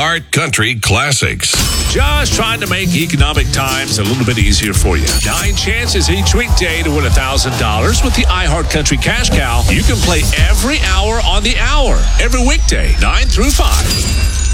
iHeart Country Classics. Just trying to make economic times a little bit easier for you. 9 chances each weekday to win $1,000 with the iHeart Country Cash Cow. You can play every hour on the hour, every weekday, 9 through 5.